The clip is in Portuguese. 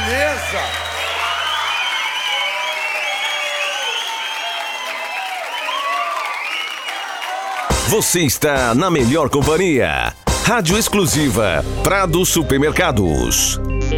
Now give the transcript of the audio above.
beleza! Você está na melhor companhia. Rádio exclusiva Prado Supermercados.